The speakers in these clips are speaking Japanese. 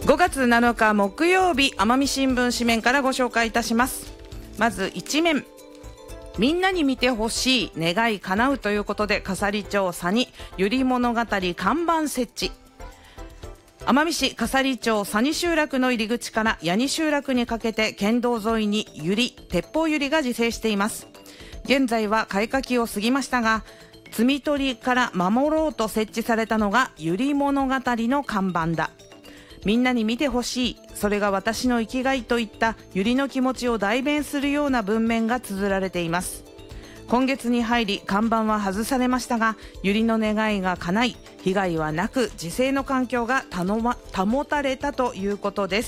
5月7日木曜日、奄美新聞紙面からご紹介いたします。まず1面、みんなに見てほしい、願い叶うということで、笠利町佐にゆり物語看板設置。奄美市笠利町佐に集落の入り口から八に集落にかけて県道沿いに鉄砲ゆりが自生しています。現在は開花期を過ぎましたが、摘み取りから守ろうと設置されたのがゆり物語の看板だ。みんなに見てほしい、それが私の生きがいといったゆりの気持ちを代弁するような文面が綴られています。今月に入り看板は外されましたが、ゆりの願いが叶い、被害はなく自生の環境が保たれたということです。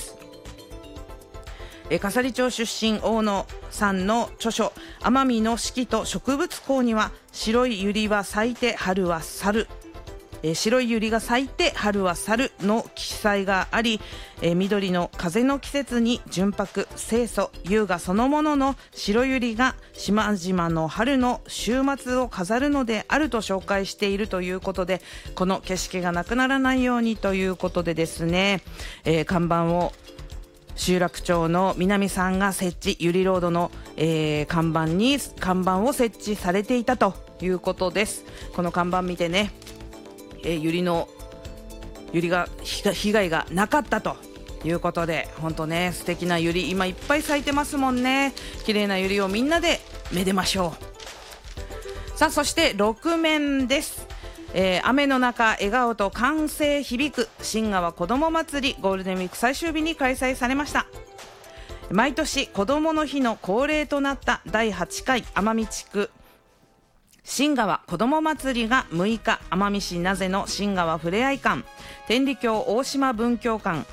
笠利町出身大野さんの著書奄美の四季と植物項には、白いゆりは咲いて春は去る、白いゆりが咲いて春は去るの記載があり、緑の風の季節に純白清楚優雅そのものの白ゆりが島々の春の週末を飾るのであると紹介しているということで、この景色がなくならないようにということでですね、看板を集落長の南さんが設置、ゆりロードの、看板を設置されていたということです。この看板見てね、ゆりが被害がなかったということで、本当ね、素敵なゆり今いっぱい咲いてますもんね。綺麗なゆりをみんなでめでましょう。さあ、そして6面です。雨の中笑顔と歓声響く新川こども祭り、ゴールデンウィーク最終日に開催されました。毎年こどもの日の恒例となった第8回奄美地区新川こども祭りが6日、奄美市名瀬の新川ふれあい館、天理教大島文教会、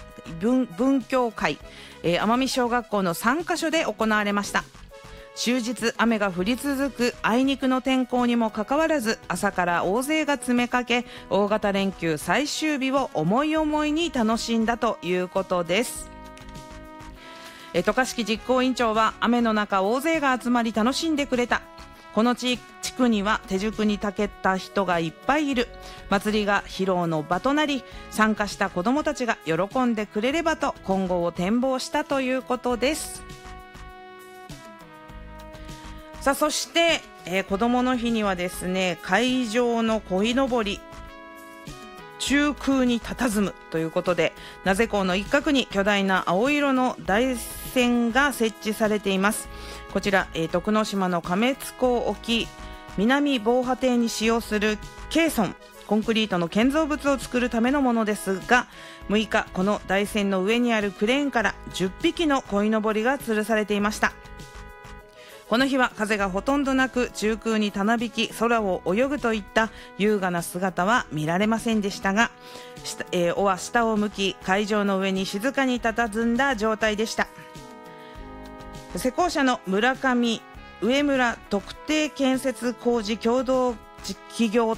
奄美小学校の3カ所で行われました。終日雨が降り続くあいにくの天候にもかかわらず、朝から大勢が詰めかけ、大型連休最終日を思い思いに楽しんだということです。渡嘉敷実行委員長は、雨の中大勢が集まり楽しんでくれた、この地区には手熟に長けた人がいっぱいいる、祭りが披露の場となり、参加した子どもたちが喜んでくれればと今後を展望したということです。さあ、そして、子どもの日にはですね、会場の鯉のぼり中空に佇むということで、名瀬港の一角に巨大な青色の台船が設置されています。こちら、徳之島の亀津港沖南防波堤に使用するケーソンコンクリートの建造物を作るためのものですが、6日この台船の上にあるクレーンから10匹の鯉のぼりが吊るされていました。この日は風がほとんどなく、中空にたなびき空を泳ぐといった優雅な姿は見られませんでしたが、尾は下を向き会場の上に静かに佇んだ状態でした。施工者の村上上村特定建設工事共同企業